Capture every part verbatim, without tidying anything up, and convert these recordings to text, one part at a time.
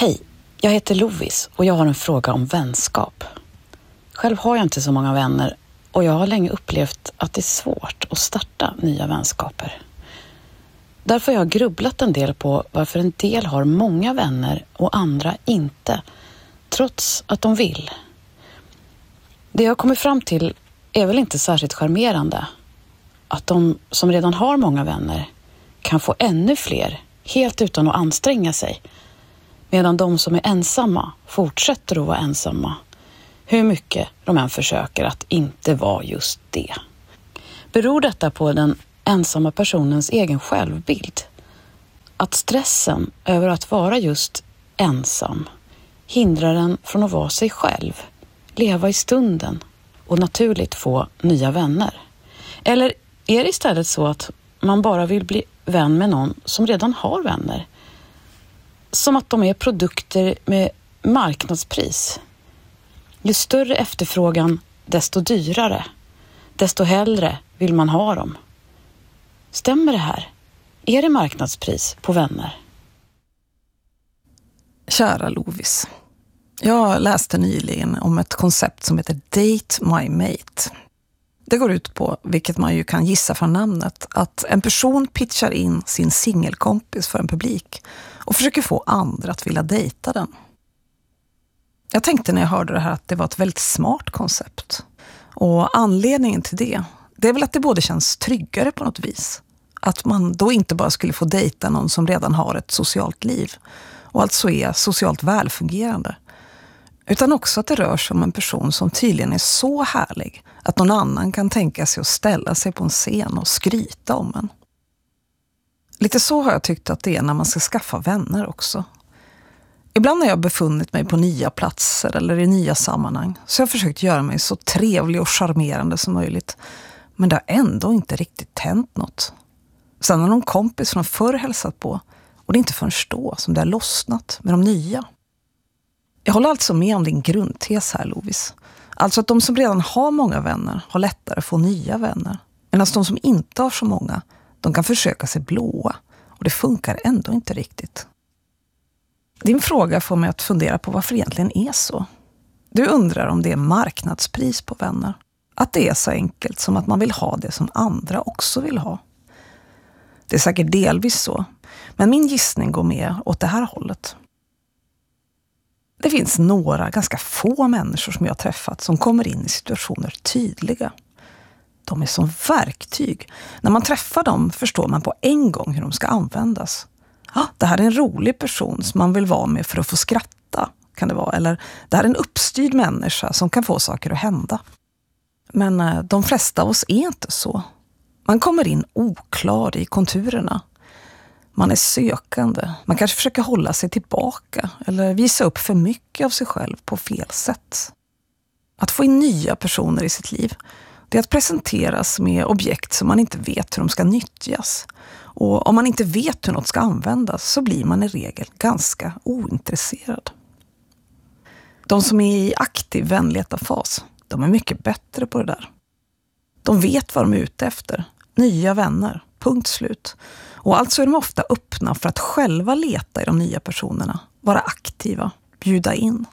Hej, jag heter Lovis och jag har en fråga om vänskap. Själv har jag inte så många vänner och jag har länge upplevt att det är svårt att starta nya vänskaper. Därför har jag grubblat en del på varför en del har många vänner och andra inte, trots att de vill. Det jag kommer fram till är väl inte särskilt charmerande. Att de som redan har många vänner kan få ännu fler helt utan att anstränga sig. Medan de som är ensamma fortsätter att vara ensamma. Hur mycket de än försöker att inte vara just det. Beror detta på den ensamma personens egen självbild? Att stressen över att vara just ensam hindrar en från att vara sig själv, leva i stunden och naturligt få nya vänner? Eller är det istället så att man bara vill bli vän med någon som redan har vänner? Som att de är produkter med marknadspris. Ju större efterfrågan, desto dyrare. Desto hellre vill man ha dem. Stämmer det här? Är det marknadspris på vänner? Kära Lovis. Jag läste nyligen om ett koncept som heter Date My Mate. Det går ut på, vilket man ju kan gissa från namnet, att en person pitchar in sin singelkompis för en publik och försöker få andra att vilja dejta den. Jag tänkte när jag hörde det här att det var ett väldigt smart koncept. Och anledningen till det, det är väl att det både känns tryggare på något vis. Att man då inte bara skulle få dejta någon som redan har ett socialt liv och alltså är socialt välfungerande. Utan också att det rör sig om en person som tydligen är så härlig att någon annan kan tänka sig att ställa sig på en scen och skryta om en. Lite så har jag tyckt att det är när man ska skaffa vänner också. Ibland har jag befunnit mig på nya platser eller i nya sammanhang, så jag har försökt göra mig så trevlig och charmerande som möjligt. Men det har ändå inte riktigt hänt något. Sen har någon kompis från förr hälsat på och det är inte förrän då som det har lossnat med de nya. Jag håller alltså med om din grundtes här, Lovis. Alltså att de som redan har många vänner har lättare att få nya vänner. Medan de som inte har så många, de kan försöka sig blåa. Och det funkar ändå inte riktigt. Din fråga får mig att fundera på varför det egentligen är så. Du undrar om det är marknadspris på vänner. Att det är så enkelt som att man vill ha det som andra också vill ha. Det är säkert delvis så. Men min gissning går med åt det här hållet. Det finns några ganska få människor som jag har träffat som kommer in i situationer tydliga. De är som verktyg. När man träffar dem förstår man på en gång hur de ska användas. Ah, det här är en rolig person som man vill vara med för att få skratta, kan det vara. Eller det här är en uppstyrd människa som kan få saker att hända. Men eh, de flesta av oss är inte så. Man kommer in oklar i konturerna. Man är sökande. Man kanske försöker hålla sig tillbaka eller visa upp för mycket av sig själv på fel sätt. Att få in nya personer i sitt liv, det är att presenteras med objekt som man inte vet hur de ska nyttjas. Och om man inte vet hur något ska användas så blir man i regel ganska ointresserad. De som är i aktiv vänletarfas, de är mycket bättre på det där. De vet vad de är ute efter. Nya vänner, punkt slut. Och alltså är de ofta öppna för att själva leta i de nya personerna, vara aktiva, bjuda in.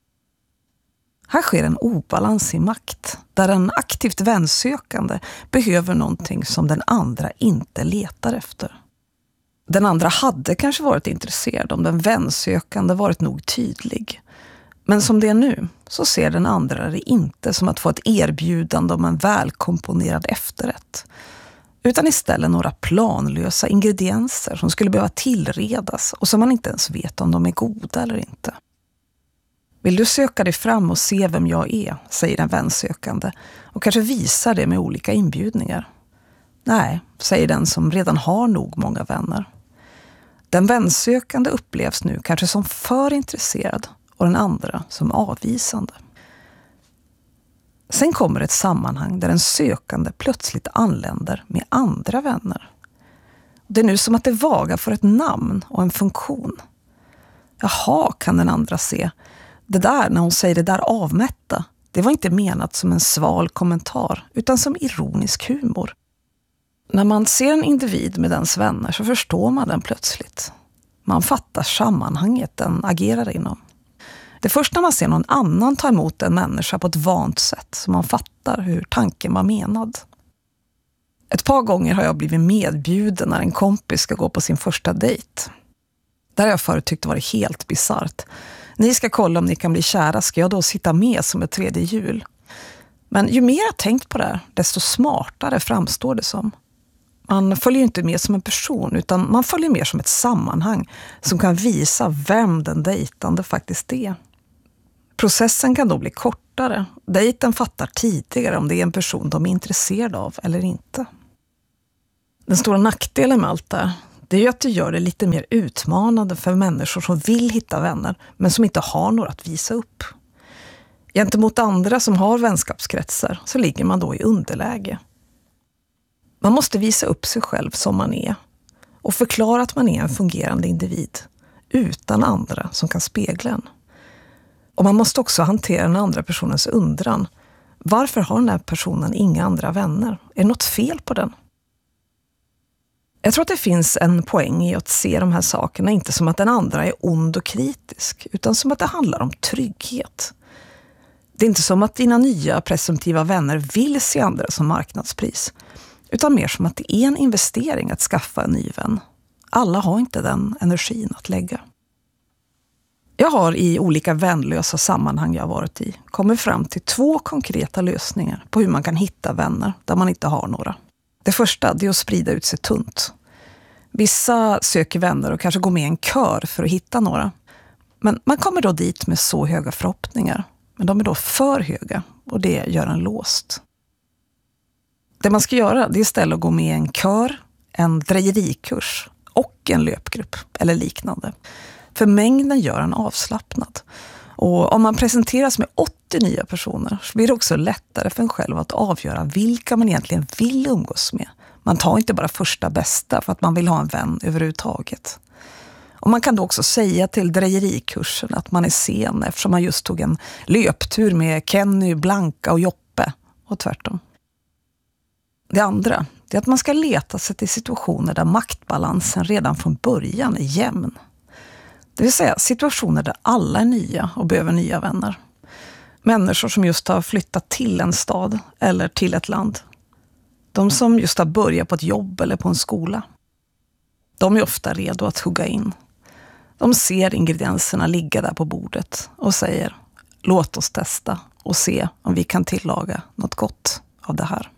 Här sker en obalans i makt, där en aktivt vänsökande behöver någonting som den andra inte letar efter. Den andra hade kanske varit intresserad om den vänsökande varit nog tydlig. Men som det är nu så ser den andra det inte som att få ett erbjudande om en välkomponerad efterrätt. Utan istället några planlösa ingredienser som skulle behöva tillredas och som man inte ens vet om de är goda eller inte. Vill du söka dig fram och se vem jag är, säger den vänsökande, och kanske visar det med olika inbjudningar? Nej, säger den som redan har nog många vänner. Den vänsökande upplevs nu kanske som för intresserad och den andra som avvisande. Sen kommer ett sammanhang där en sökande plötsligt anländer med andra vänner. Det är nu som att det vagar för ett namn och en funktion. Jaha, kan den andra se. Det där, när hon säger det där avmätta, det var inte menat som en sval kommentar utan som ironisk humor. När man ser en individ med dens vänner så förstår man den plötsligt. Man fattar sammanhanget den agerar inom. Det är först när man ser någon annan ta emot en människa på ett vant sätt som man fattar hur tanken var menad. Ett par gånger har jag blivit medbjuden när en kompis ska gå på sin första dejt. Där jag förut tyckte var det helt bizarrt. Ni ska kolla om ni kan bli kära, ska jag då sitta med som ett tredje hjul? Men ju mer jag tänkt på det här, desto smartare framstår det som. Man följer ju inte med som en person, utan man följer mer som ett sammanhang som kan visa vem den dejtande faktiskt är. Processen kan då bli kortare. Dejten fattar tidigare om det är en person de är intresserade av eller inte. Den stora nackdelen med allt det, det är ju att det gör det lite mer utmanande för människor som vill hitta vänner men som inte har några att visa upp. Gentemot andra som har vänskapskretsar så ligger man då i underläge. Man måste visa upp sig själv som man är och förklara att man är en fungerande individ utan andra som kan spegla en. Och man måste också hantera den andra personens undran. Varför har den här personen inga andra vänner? Är det något fel på den? Jag tror att det finns en poäng i att se de här sakerna inte som att den andra är ond och kritisk, utan som att det handlar om trygghet. Det är inte som att dina nya presumtiva vänner vill se andra som marknadspris, utan mer som att det är en investering att skaffa en ny vän. Alla har inte den energin att lägga. Jag har i olika vänlösa sammanhang jag varit i kommit fram till två konkreta lösningar på hur man kan hitta vänner där man inte har några. Det första är att sprida ut sig tunt. Vissa söker vänner och kanske går med i en kör för att hitta några. Men man kommer då dit med så höga förhoppningar. Men de är då för höga och det gör en låst. Det man ska göra det är istället att gå med i en kör, en drejerikurs och en löpgrupp eller liknande. För mängden gör en avslappnad. Och om man presenteras med åttio nya personer så blir det också lättare för en själv att avgöra vilka man egentligen vill umgås med. Man tar inte bara första bästa för att man vill ha en vän överhuvudtaget. Och man kan då också säga till drejerikursen att man är sen eftersom man just tog en löptur med Kenny, Blanka och Joppe och tvärtom. Det andra är att man ska leta sig till situationer där maktbalansen redan från början är jämn. Det vill säga situationer där alla är nya och behöver nya vänner. Människor som just har flyttat till en stad eller till ett land. De som just har börjat på ett jobb eller på en skola. De är ofta redo att hugga in. De ser ingredienserna ligga där på bordet och säger: låt oss testa och se om vi kan tillaga något gott av det här.